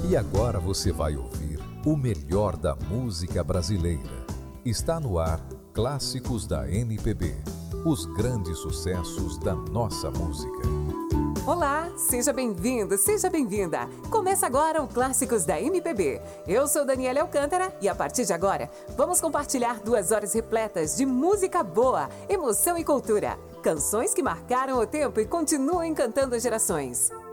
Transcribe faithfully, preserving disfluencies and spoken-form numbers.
E agora você vai ouvir o melhor da música brasileira. Está no ar Clássicos da M P B. Os grandes sucessos da nossa música. Olá, seja bem-vindo, seja bem-vinda. Começa agora o Clássicos da M P B. Eu sou Daniela Alcântara e a partir de agora vamos compartilhar duas horas repletas de música boa, emoção e cultura. Canções que marcaram o tempo e continuam encantando gerações.